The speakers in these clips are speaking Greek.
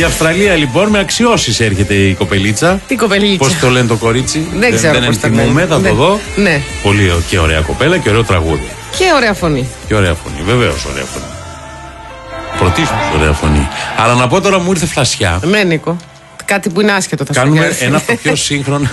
Η Αυστραλία λοιπόν με αξιώσεις έρχεται η κοπελίτσα. Τι κοπελίτσα? Πώς το λένε το κορίτσι? Δεν ξέρω. Δεν ενθυμούμε, θα το δω. Ναι. Πολύ και ωραία κοπέλα και ωραίο τραγούδι. Και ωραία φωνή. Και ωραία φωνή, βεβαίως ωραία φωνή. Πρωτίστως ωραία φωνή. Αλλά να πω τώρα, μου ήρθε φλασιά. Ναι, Νίκο. Κάτι που είναι άσχετο θα σου Κάνουμε νοιάζει. ένα από τα πιο σύγχρονα.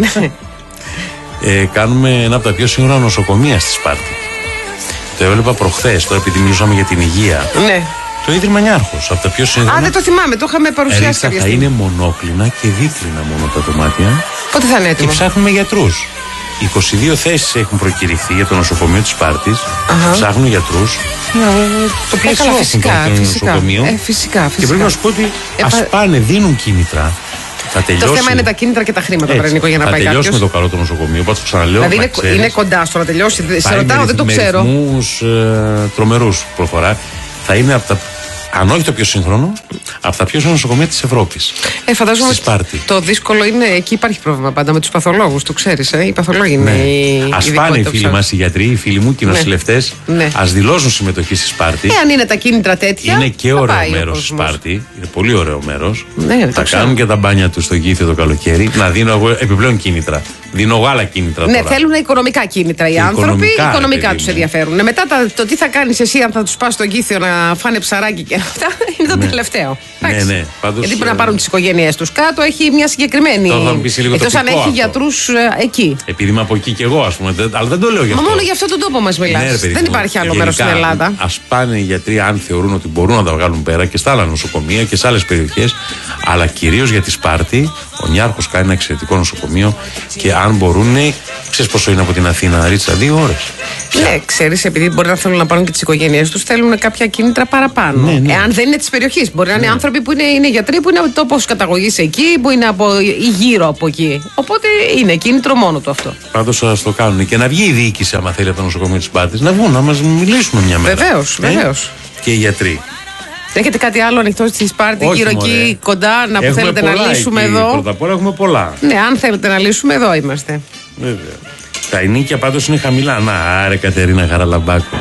Κάνουμε ένα από τα πιο σύγχρονα νοσοκομεία στη Σπάρτη. Το έβλεπα προχθές, τώρα επειδή μιλούσαμε για την υγεία. Ναι. Το Ίδρυμα Νιάρχος, από τα πιο σύγχρονα. Α, δεν το θυμάμαι, το είχαμε παρουσιάσει. Θα είναι μονόκλινα και δίπλινα μόνο τα δωμάτια. Πότε θα είναι Και έτοιμο? ψάχνουμε γιατρούς. 22 θέσεις έχουν προκηρυχθεί για το νοσοκομείο της Σπάρτης. Ψάχνουν γιατρούς. Το πλαισιώσουν φυσικά, το νοσοκομείο. Φυσικά. Και πρέπει να σου πω ότι ας πάνε, δίνουν κίνητρα. Το θέμα είναι τα κίνητρα και τα χρήματα, Νίκο, για να πάει κάποιος. Θα τελειώσουμε το καλό το νοσοκομείο, πάντως το ξαναλέω. Δηλαδή είναι κοντά στο να τελειώσει. Σε ρωτάω, δεν το ξέρω. Με ρυθμούς τρομερούς προχωρά. Θα είναι από τα, αν όχι το πιο σύγχρονο, από τα πιο σύγχρονα νοσοκομεία της Ευρώπης. Φαντάζομαι στη Σπάρτη. Το δύσκολο είναι, εκεί υπάρχει πρόβλημα πάντα με τους παθολόγους, το ξέρεις. Οι παθολόγοι είναι η ας πάνε οι φίλοι μας οι γιατροί, οι φίλοι μου και οι νοσηλευτές, ας δηλώσουν συμμετοχή στη Σπάρτη. Αν είναι τα κίνητρα τέτοια. Είναι και ωραίο μέρος στη Σπάρτη. Είναι πολύ ωραίο μέρος. Ναι, θα κάνουν και τα μπάνια τους στο Γήθιο το καλοκαίρι. Να δίνω εγώ επιπλέον κίνητρα. Δίνω εγώ άλλα κίνητρα. Ναι, θέλουν οικονομικά κίνητρα οι άνθρωποι. Οικονομικά τους ενδιαφέρουν. Μετά το τι θα κάνεις εσύ, αν θα τους πας στο Γήθιο να φάνε ψαράκι και αυτά, είναι το τελευταίο. Ναι. Γιατί πρέπει να πάρουν τις οικογένειές τους κάτω, έχει μια συγκεκριμένη. Εκτός αν έχει γιατρούς εκεί. Επειδή είμαι από εκεί κι εγώ, ας πούμε. Αλλά δεν το λέω γι' αυτό. Μα μόνο για αυτόν τον τόπο μας μιλάς. Δεν υπάρχει άλλο μέρος στην Ελλάδα. Ας πάνε οι γιατροί, αν θεωρούν ότι μπορούν να τα βγάλουν πέρα και στα άλλα νοσοκομεία και σε άλλες περιοχές. Αλλά κυρίως για τη Σπάρτη, ο Νιάρχος κάνει ένα εξαιρετικό νοσοκομείο και αν μπορούν. Ξέρεις πόσο είναι από την Αθήνα, Ρίτσα? 2 ώρες. Ναι, ξέρεις, επειδή μπορεί να θέλουν να πάρουν και τις οικογένειές τους, θέλουν κάποια κίνητρα παραπάνω. Ναι. Εάν δεν είναι της περιοχής. Μπορεί να είναι άνθρωποι που είναι γιατροί, που είναι από τόπος καταγωγής εκεί, που είναι ή γύρω από εκεί. Οπότε είναι κίνητρο μόνο του αυτό. Πάντως ας το κάνουν. Και να βγει η διοίκηση, άμα θέλει, από το νοσοκομείο της Σπάρτης, να βγουν, να μας μιλήσουν μια μέρα. Βεβαίως. Και οι γιατροί. Έχετε κάτι άλλο ανοιχτό στη Σπάρτη, γύρω εκεί κοντά, που θέλετε να λύσουμε εκεί, εδώ? Πρώτα απ' όλα έχουμε πολλά. Ναι, αν θέλετε να λύσουμε, εδώ είμαστε. Βέβαια. Τα ενίκια πάντως είναι χαμηλά. Να, άρε Κατερίνα Χαραλαμπάκου.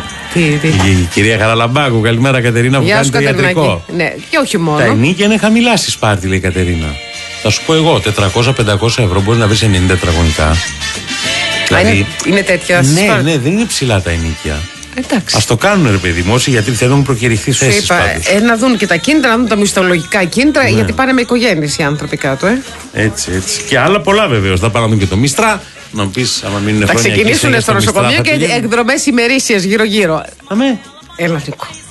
Η κυρία Χαραλαμπάκου, καλημέρα Κατερίνα, που κάνει το ιατρικό. Ναι, και όχι μόνο. Τα ενίκια είναι χαμηλά στη Σπάρτη, λέει η Κατερίνα. Θα σου πω εγώ, 400-500 ευρώ μπορεί να βρει 90 τετραγωνικά. Δηλαδή, είναι τέτοια στη Σπάρτη? Ναι, δεν είναι ψηλά τα ενίκια. Εντάξει. Ας το κάνουν, ρε παιδί μου, όσοι γιατί θέλουν προκηρυχθεί θέσεις πάντως. Να δουν και τα κίνητρα, να δουν τα μισθολογικά κίνητρα, γιατί πάνε με οικογένειες οι άνθρωποι κάτω, Έτσι. Και άλλα πολλά βεβαίως. Θα πάνε να δουν και το Μίστρα. Να μου πεις, άμα μείνουν χρόνια. Θα ξεκινήσουν στο νοσοκομείο και εκδρομές ημερήσιες γύρω-γύρω. Αμέ. Έλα, Νίκο.